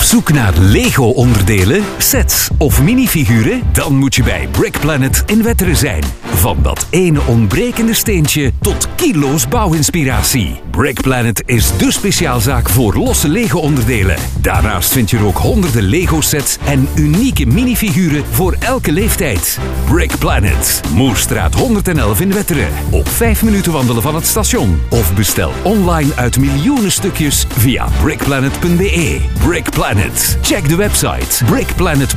zoek naar Lego-onderdelen, sets of minifiguren? Dan moet je bij Brickplanet in Wetteren zijn. Van dat ene ontbrekende steentje tot kilo's bouwinspiratie. Brickplanet is dé speciaalzaak voor losse Lego-onderdelen. Daarnaast vind je er ook honderden Lego-sets en unieke minifiguren voor elke leeftijd. Brickplanet, Moerstraat 111 in Wetteren. Op 5 minuten wandelen van het station. Of bestel online uit miljoenen stukjes via brickplanet.be. Brickplanet. Check de website brickplanet.be.